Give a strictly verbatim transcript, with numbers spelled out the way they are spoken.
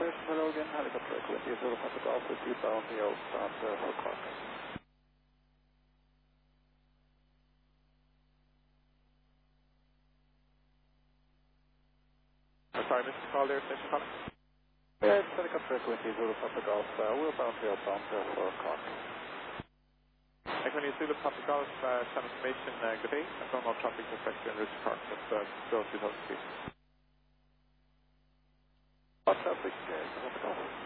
Station, hello again, helicopter echo India zero Papa Golf with you bound the old on the Hull Park. Oh, sorry, Mister Call there, Station Connor. Yeah, it's helicopter echo India zero Papa Golf, uh, we're bound the old on the four o'clock. Echo India zero Papa Golf, uh, some information, uh, good day, I'm going off traffic perspective in Rich Park, that's uh, go two thousand feet. What's up, big, uh, Papa Golf?